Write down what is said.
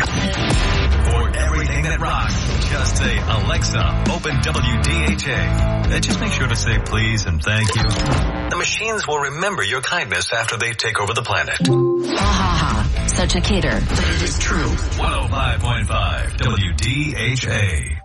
For everything that rocks, just say, Alexa, open WDHA. Just make sure to say please and thank you. The machines will remember your kindness after they take over the planet. Ha ha ha. Such a kidder, but it is true. 105.5 WDHA.